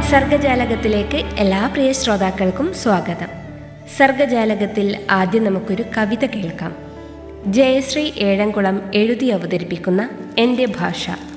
സർഗജാലകത്തിലേക്ക് എല്ലാ പ്രിയ ശ്രോതാക്കൾക്കും സ്വാഗതം. സർഗജാലകത്തിൽ ആദ്യം നമുക്കൊരു കവിത കേൾക്കാം. ജയശ്രീ ഏഴംകുളം എഴുതി അവതരിപ്പിക്കുന്ന എൻ്റെ ഭാഷ.